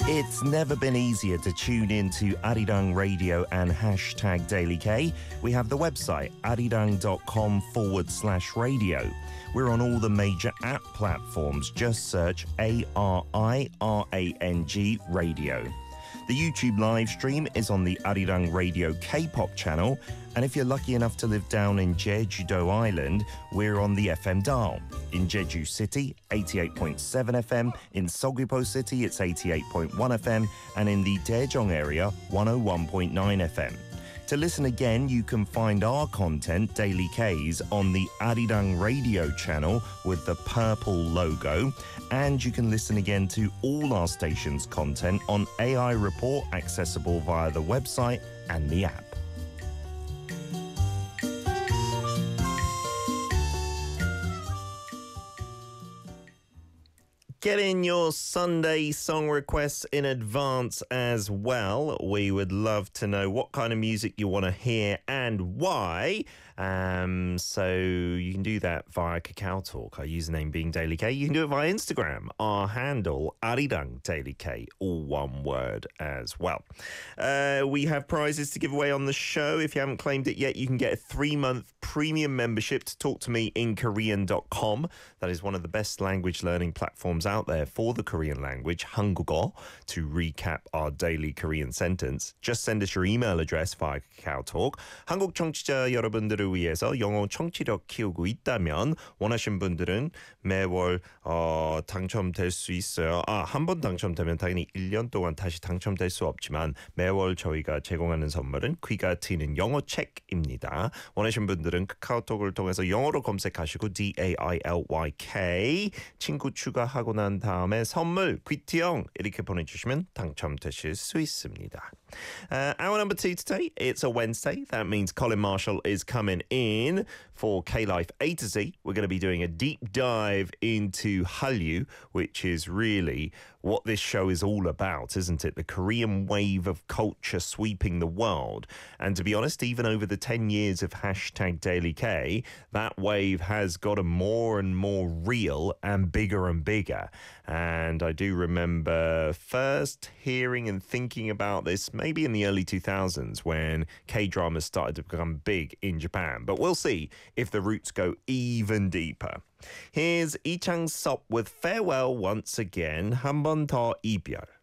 It's never been easier to tune in to Arirang Radio and hashtag Daily K. We have the website arirang.com/radio. We're on all the major app platforms. Just search ARIRANG Radio. The YouTube live stream is on the Arirang Radio K-pop channel. And if you're lucky enough to live down in Jeju-do Island, we're on the FM dial. In Jeju City, 88.7 FM. In Seogwipo City, it's 88.1 FM. And in the Daejeong area, 101.9 FM. To listen again, you can find our content, Daily K's, on the Arirang Radio channel with the purple logo. And you can listen again to all our station's content on AI Report, accessible via the website and the app. Get in your Sunday song requests in advance as well. We would love to know what kind of music you want to hear and why. So you can do that via Kakao Talk, our username being Daily K. You can do it via Instagram, our handle, Arirang Daily K, all one word as well. We have prizes to give away on the show. If you haven't claimed it yet, you can get a 3-month premium membership to Talk to Me in Korean.com. That is one of the best language learning platforms out there for the Korean language, 한국어. To recap our daily Korean sentence, just send us your email address via Kakao Talk. 한국 청취자 여러분들을 위해서 영어 청취력 키우고 있다면 원하신 분들은 매월 당첨될 수 있어요. 한 번 당첨되면 당연히 1년 동안 다시 당첨될 수 없지만 매월 저희가 제공하는 선물은 귀가 트이는 영어 책입니다. 원하신 분들은 카카오톡을 통해서 영어로 검색하시고 DAILYK 친구 추가하고 난 다음에 선물 귀티영 이렇게 보내주시면 당첨되실 수 있습니다. Hour number 2 today, it's a Wednesday. That means Colin Marshall is coming in for K-Life A to Z. We're going to be doing a deep dive into Hallyu, which is really what this show is all about, isn't it? The Korean wave of culture sweeping the world. And to be honest, even over the 10 years of hashtag Daily K, that wave has gotten more and more real and bigger. And I do remember first hearing and thinking about this maybe in the early 2000s when K-dramas started to become big in Japan. But we'll see if the roots go even deeper. Here's Lee Chang-sop with Farewell once again. 한 번 더 이별.